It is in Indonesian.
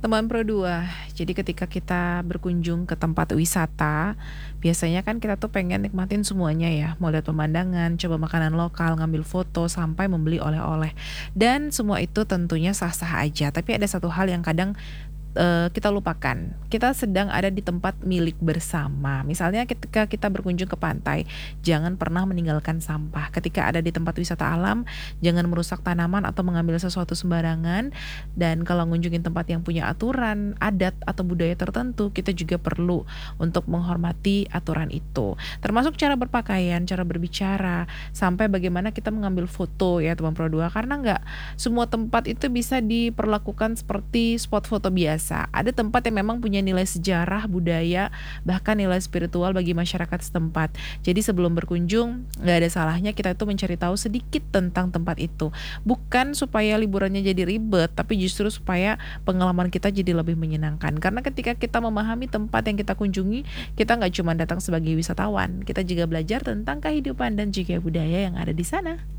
Teman Pro 2. Jadi ketika kita berkunjung ke tempat wisata, biasanya kan kita tuh pengen nikmatin semuanya ya, mau lihat pemandangan, coba makanan lokal, ngambil foto, sampai membeli oleh-oleh. Dan semua itu tentunya sah-sah aja, tapi ada satu hal yang kadang kita lupakan. Kita sedang ada di tempat milik bersama. Misalnya ketika kita berkunjung ke pantai, jangan pernah meninggalkan sampah. Ketika ada di tempat wisata alam, jangan merusak tanaman atau mengambil sesuatu sembarangan. Dan kalau ngunjungin tempat yang punya aturan, adat atau budaya tertentu, kita juga perlu untuk menghormati aturan itu. Termasuk cara berpakaian, cara berbicara, sampai bagaimana kita mengambil foto ya teman Pro 2. Karena nggak semua tempat itu bisa diperlakukan seperti spot foto biasa. Ada tempat yang memang punya nilai sejarah, budaya, bahkan nilai spiritual bagi masyarakat setempat. Jadi sebelum berkunjung, nggak ada salahnya kita itu mencari tahu sedikit tentang tempat itu. Bukan supaya liburannya jadi ribet, tapi justru supaya pengalaman kita jadi lebih menyenangkan. Karena ketika kita memahami tempat yang kita kunjungi, kita nggak cuma datang sebagai wisatawan, kita juga belajar tentang kehidupan dan juga budaya yang ada di sana.